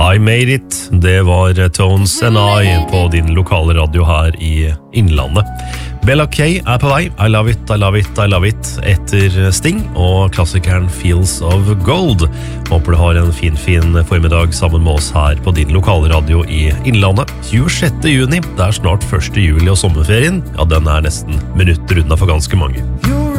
I made it, det var Tones and I på din lokale radio her i Innlandet. Bella K på vei, I love it, I love it, I love it, etter Sting og klassikeren Fields of Gold. Håper du har en fin formiddag sammen med oss her på din lokale radio i Innlandet. 26. juni, det snart 1. juli og sommerferien, ja den nesten minutter unna for ganske mange.